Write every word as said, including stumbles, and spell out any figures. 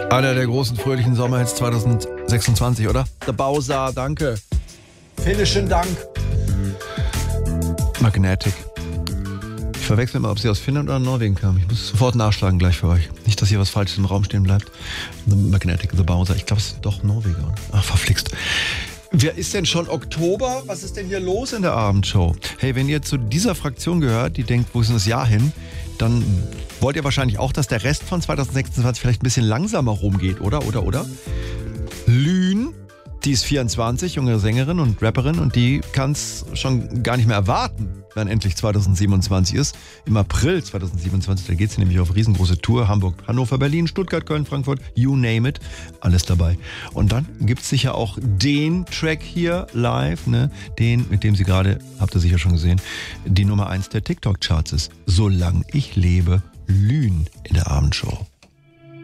Einer der großen fröhlichen Sommerhits zwanzig sechsundzwanzig, oder? Der Bowser, danke. Vielen Dank. Magnetic. Ich verwechsel immer, ob sie aus Finnland oder Norwegen kam. Ich muss sofort nachschlagen gleich für euch. Nicht, dass hier was Falsches im Raum stehen bleibt. The Magnetic, The Bowser. Ich glaube, es ist doch Norweger. Ach, verflixt. Wer ist denn schon Oktober? Was ist denn hier los in der Abendshow? Hey, wenn ihr zu dieser Fraktion gehört, die denkt, wo ist denn das Jahr hin, dann wollt ihr wahrscheinlich auch, dass der Rest von zwanzig sechsundzwanzig vielleicht ein bisschen langsamer rumgeht, oder? Oder, oder? Lühn, die ist vierundzwanzig, junge Sängerin und Rapperin, und die kann es schon gar nicht mehr erwarten, wenn endlich zwanzig siebenundzwanzig ist. Im April zwanzig siebenundzwanzig, da geht sie nämlich auf riesengroße Tour. Hamburg, Hannover, Berlin, Stuttgart, Köln, Frankfurt, you name it, alles dabei. Und dann gibt es sicher auch den Track hier live, ne? Den, mit dem sie gerade, habt ihr sicher schon gesehen, die Nummer eins der TikTok-Charts ist. Solange ich lebe, Lühn in der Abendshow.